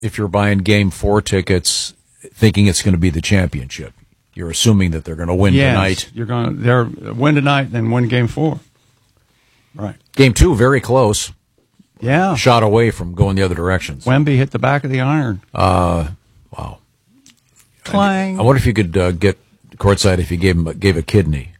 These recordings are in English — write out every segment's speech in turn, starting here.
if you're buying Game 4 tickets thinking it's going to be the championship. You're assuming that they're going to win tonight. You're going to win tonight and then win Game 4. Right. Game 2, very close. Yeah. Shot away from going the other directions. Wemby hit the back of the iron. Wow. Clang. I wonder if you could get courtside if you gave a kidney.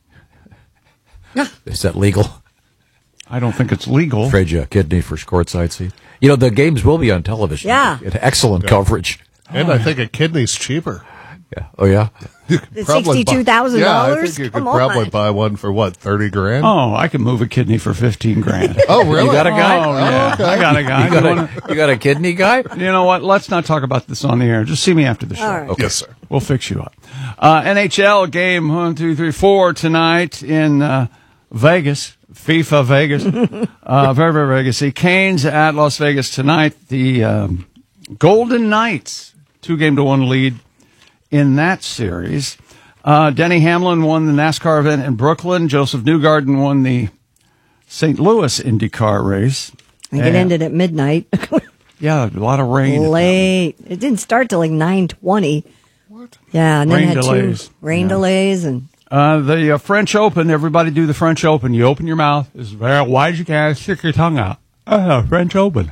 Is that legal? I don't think it's legal. Trade you a kidney for courtside seat. You know, the games will be on television. Yeah. Excellent coverage. And I think a kidney's cheaper. Yeah. Oh, yeah? $62,000? Yeah, I think you could probably buy one for, what, $30,000? Oh, I can move a kidney for $15,000. Oh, really? You got a guy? Oh, yeah. Okay. I got a guy. You got a kidney guy? You know what? Let's not talk about this on the air. Just see me after the show. All right. Okay. Yes, sir. We'll fix you up. NHL game 1, 2, 3, 4 tonight in Vegas. FIFA Vegas. Very, very Vegas. The Canes at Las Vegas tonight. The Golden Knights, 2-1 lead in that series. Denny Hamlin won the NASCAR event in Brooklyn. Joseph Newgarden won the St. Louis IndyCar race. I think it ended at midnight. Yeah, a lot of rain. Late. It didn't start till like 9:20. What? Yeah, and Rain then had delays. 2 rain delays and. The French Open, everybody do the French Open. You open your mouth. Why did you guys stick your tongue out? French Open.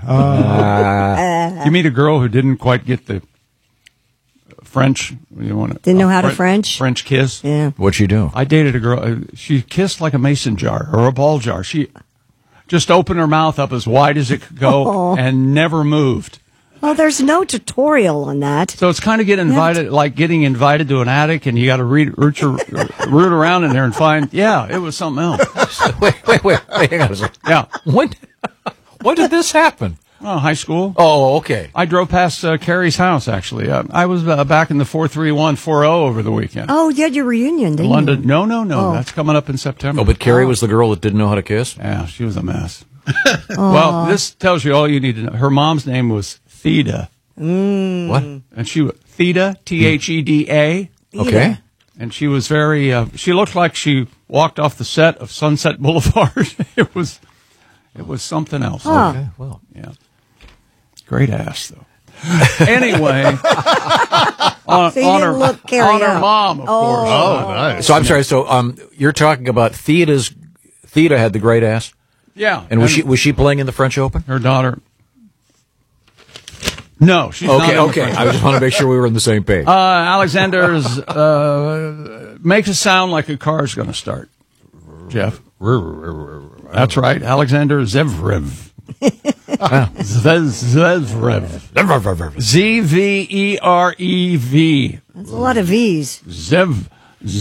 You meet a girl who didn't quite get the French. Didn't know how to French? French kiss. Yeah. What'd you do? I dated a girl. She kissed like a mason jar or a ball jar. She just opened her mouth up as wide as it could go and never moved. Well, there's no tutorial on that. So it's kind of getting invited to an attic, and you got to root around in there and find. Yeah, it was something else. Wait, hang on a second. Yeah. When did this happen? Oh, high school. Oh, okay. I drove past Carrie's house, actually. I was back in the 43140 over the weekend. Oh, you had your reunion, didn't London. you? No. Oh. That's coming up in September. Oh, but Carrie was the girl that didn't know how to kiss? Yeah, she was a mess. Well, this tells you all you need to know. Her mom's name was Theda. What? And she was Theda, Theda. Okay. And she was very, she looked like she walked off the set of Sunset Boulevard. It was something else. Huh. Okay, well. Yeah. Great ass, though. Anyway, on So you didn't look Carrie her up. mom, of course. Oh, nice. So I'm sorry. So you're talking about Theda had the great ass, Yeah. and was she playing in the French Open? Her daughter. No, she's not. Okay. I just want to make sure we were on the same page. Alexander's makes it sound like a car's going to start. Jeff. That's right. Alexander Zverev. Zverev. Zverev. That's a lot of V's. Zverev.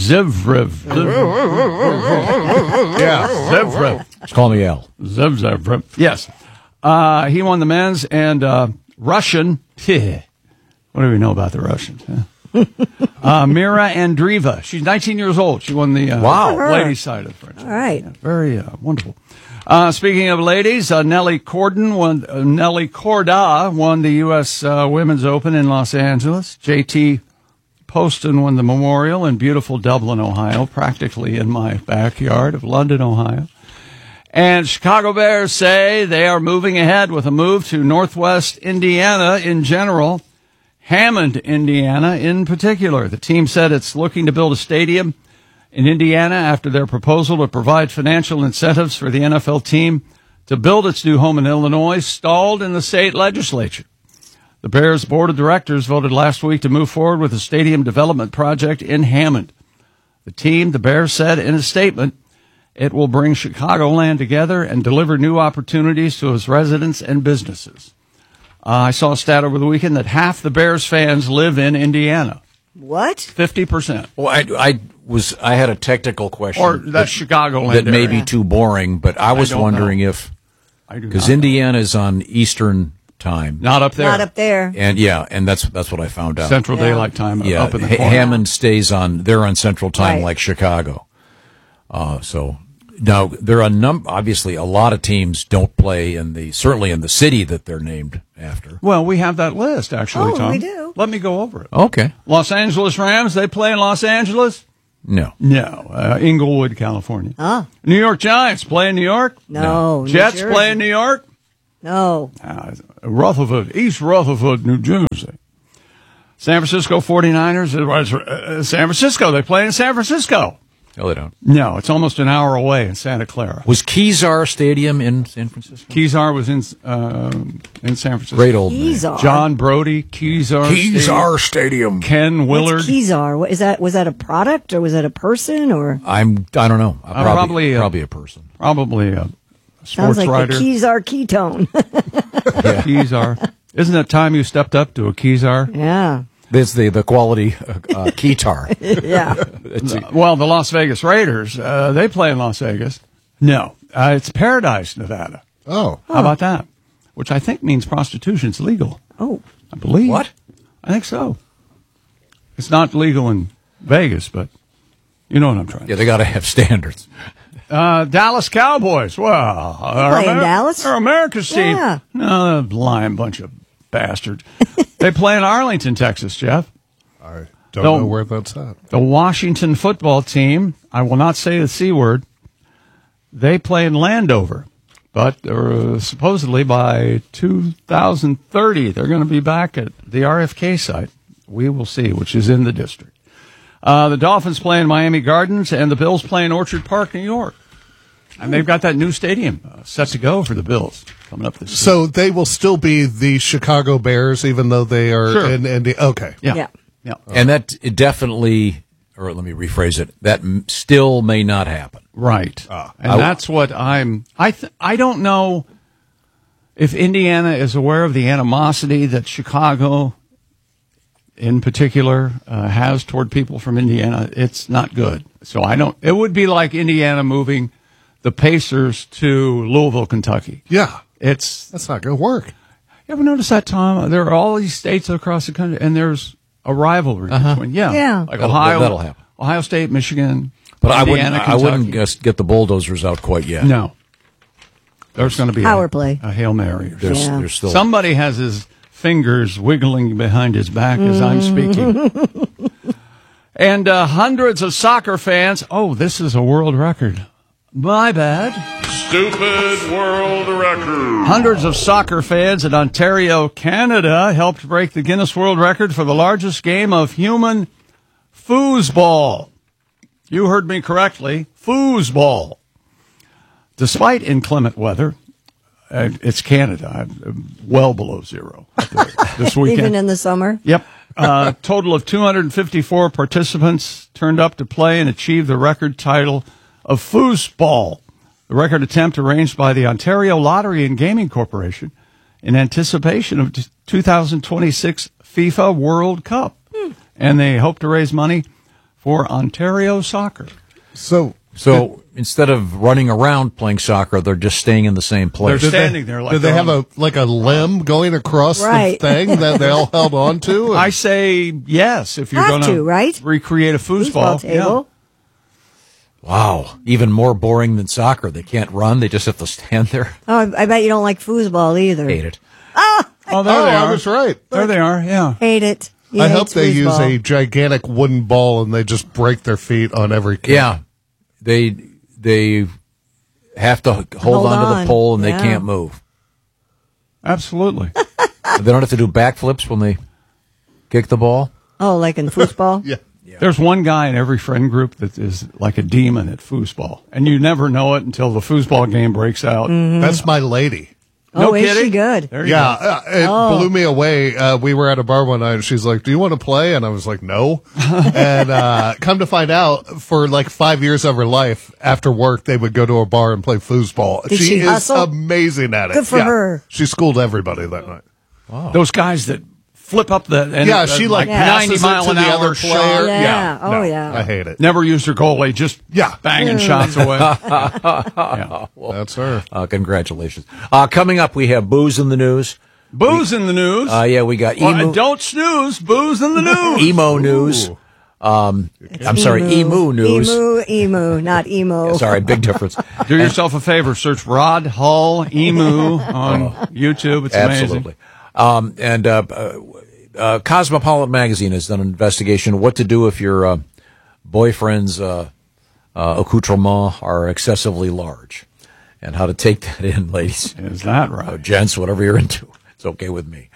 Yeah. Zverev. Just call me Al. Zverev. Yes. He won the men's and Russian. What do we know about the Russians? Huh? Mira Andreeva. She's 19 years old. She won the ladies' side of the French. All right. Yeah, very wonderful. Speaking of ladies, Nelly Corda won the U.S. Women's Open in Los Angeles. J.T. Poston won the Memorial in beautiful Dublin, Ohio, practically in my backyard of London, Ohio. And Chicago Bears say they are moving ahead with a move to Northwest Indiana in general, Hammond, Indiana in particular. The team said it's looking to build a stadium in Indiana after their proposal to provide financial incentives for the NFL team to build its new home in Illinois stalled in the state legislature. The Bears board of directors voted last week to move forward with a stadium development project in Hammond. The Bears said in a statement, it will bring Chicagoland together and deliver new opportunities to its residents and businesses. I saw a stat over the weekend that half the Bears fans live in Indiana. What? 50%. Well, I had a technical question. Or that's Chicagoland. That may area. be too boring, but I was wondering if, because Indiana is on Eastern time. Not up there. Not up there. And that's what I found out. Central Daylight Time up in the corner. Hammond stays they're on Central Time Right. like Chicago. So now there are obviously a lot of teams don't play certainly in the city that they're named after. Well, we have that list, actually, Tom. we do. Let me go over it. Okay. Los Angeles Rams, they play in Los Angeles? No. No. Inglewood, California. Ah. New York Giants play in New York? No. New Jets Jersey. play in New York? No. Rutherford, East Rutherford, New Jersey. San Francisco 49ers. San Francisco. They play in San Francisco. No, they don't. No, it's almost an hour away in Santa Clara. Was Kezar Stadium in San Francisco? Kezar was in San Francisco. Great old name. Kezar. John Brody, Kezar Stadium. Ken Willard. What's Kezar? What is that? Was that a product or was that a person or? I don't know. Probably a person. Probably a Sounds sports like writer. the Kezar ketone. Kezar. Isn't it time you stepped up to a Kezar? Yeah. It's the quality keytar. Yeah. Well, the Las Vegas Raiders, they play in Las Vegas. No, it's Paradise, Nevada. Oh. How about that? Which I think means prostitution's legal. Oh. I believe. What? I think so. It's not legal in Vegas, but you know what I'm trying to Yeah, they got to have standards. Dallas Cowboys. Well, play in Dallas? They're America's team. Yeah. No, lying bunch of bastards. They play in Arlington, Texas, Jeff. I don't know where that's at. The Washington football team, I will not say the C word, they play in Landover. But supposedly by 2030, they're going to be back at the RFK site. We will see, which is in the district. The Dolphins play in Miami Gardens, and the Bills play in Orchard Park, New York. And they've got that new stadium set to go for the Bills coming up this season. So they will still be the Chicago Bears, even though they are Sure. in Indy. Okay. Yeah. And that definitely, or let me rephrase it, that still may not happen. Right. And that's what I don't know if Indiana is aware of the animosity that Chicago in particular has toward people from Indiana. It's not good. So it would be like Indiana moving the Pacers to Louisville, Kentucky. Yeah. That's not going to work. You ever notice that, Tom? There are all these states across the country, and there's a rivalry between. Yeah. Like Ohio, that'll happen. Ohio State, Michigan, But Indiana, I wouldn't Kentucky. get the bulldozers out quite yet. No. There's going to be Power play. a Hail Mary. Yeah. There's still Somebody has his fingers wiggling behind his back as I'm speaking. And hundreds of soccer fans. Oh, this is a world record. My bad. Stupid world record. Hundreds of soccer fans in Ontario, Canada, helped break the Guinness World Record for the largest game of human foosball. You heard me correctly. Foosball. Despite inclement weather, it's Canada, well below zero this weekend. Even in the summer? Yep. Total of 254 participants turned up to play and achieve the record title of foosball. The record attempt arranged by the Ontario Lottery and Gaming Corporation in anticipation of 2026 FIFA World Cup. And they hope to raise money for Ontario soccer. So instead of running around playing soccer, they're just staying in the same place. They're standing there like did they have a limb going across Right. the thing that they all held on to? I say yes if you're Have going to, right? recreate a foosball. Foosball table. Wow, even more boring than soccer. They can't run; they just have to stand there. Oh, I bet you don't like foosball either. Hate it. Oh, there they I are. was right. There they are. Yeah. Hate it. He I hates hope they use foosball. a gigantic wooden ball and they just break their feet on every kick. Yeah, they have to hold onto on. the pole and they Yeah. can't move. Absolutely. They don't have to do backflips when they kick the ball. Oh, like in foosball? Yeah. There's one guy in every friend group that is like a demon at foosball, and you never know it until the foosball game breaks out. That's my lady. No Oh, is kidding? she good? There you Yeah, go. it blew me away. We were at a bar one night, and she's like, "Do you want to play?" And I was like, "No." And come to find out, for like 5 years of her life, after work, they would go to a bar and play foosball. Did she is hustle? amazing at it. Good for her. She schooled everybody that night. Those guys that flip up the and Yeah, she like passes 90 mile it to an the hour other shot. player. Yeah. Oh, no, yeah. I hate it. Never used her goalie, just banging shots away. Yeah. That's her. Congratulations. Coming up, we have booze in the news. Booze in the news. Yeah, we got emo, Don't snooze. Booze in the news. emo news. I'm sorry, emu news. Emu, not emo. Sorry, big difference. Do yourself a favor. Search Rod Hull Emu on YouTube. It's amazing. Absolutely. Cosmopolitan Magazine has done an investigation of what to do if your boyfriend's accoutrements are excessively large. and how to take that in, ladies. Is that Or right? gents, whatever you're into. It's okay with me.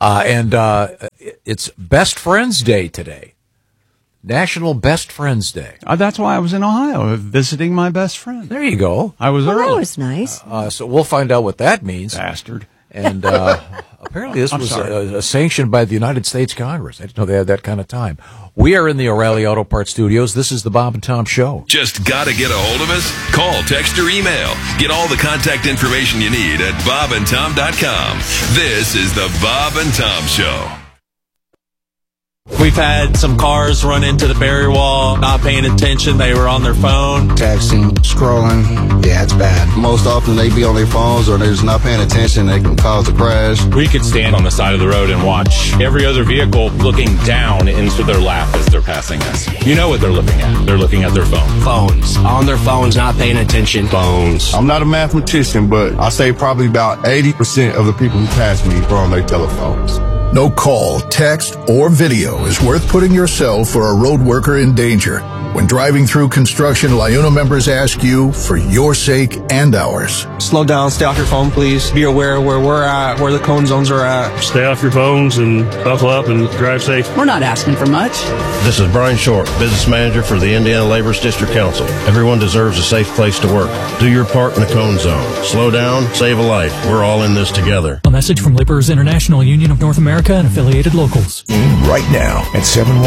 It's Best Friends Day today. National Best Friends Day. That's why I was in Ohio visiting my best friend. There you go. I was Well, that early. was nice. So we'll find out what that means. Bastard. And apparently this was sanctioned by the United States Congress. I didn't know they had that kind of time. We are in the O'Reilly Auto Parts Studios. This is the Bob and Tom Show. Just gotta get a hold of us? Call, text, or email. Get all the contact information you need at bobandtom.com. This is the Bob and Tom Show. We've had some cars run into the barrier wall, not paying attention. They were on their phone. Texting, scrolling, yeah, it's bad. Most often they be on their phones or they're just not paying attention. They can cause a crash. We could stand on the side of the road and watch every other vehicle looking down into their lap as they're passing us. You know what they're looking at. They're looking at their phone. Phones. On their phones, not paying attention. Phones. I'm not a mathematician, but I say probably about 80% of the people who pass me are on their telephones. No call, text, or video is worth putting yourself or a road worker in danger. When driving through construction, LIUNA members ask you for your sake and ours. Slow down, stay off your phone, please. Be aware where we're at, where the cone zones are at. Stay off your phones and buckle up and drive safe. We're not asking for much. This is Brian Short, business manager for the Indiana Laborers District Council. Everyone deserves a safe place to work. Do your part in the cone zone. Slow down, save a life. We're all in this together. A message from Laborers International Union of North America and affiliated locals. Right now at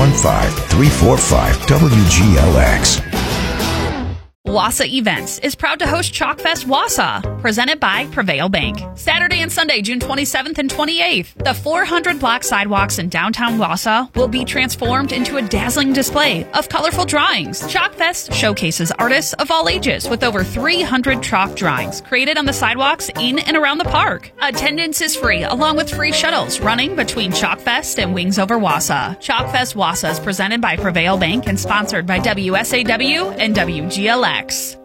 715-345-WGLX. Wausau Events is proud to host Chalkfest Wausau, presented by Prevail Bank. Saturday and Sunday, June 27th and 28th, the 400 block sidewalks in downtown Wausau will be transformed into a dazzling display of colorful drawings. Chalkfest showcases artists of all ages with over 300 chalk drawings created on the sidewalks in and around the park. Attendance is free, along with free shuttles running between Chalkfest and Wings Over Wausau. Chalkfest Wausau is presented by Prevail Bank and sponsored by WSAW and WGLX.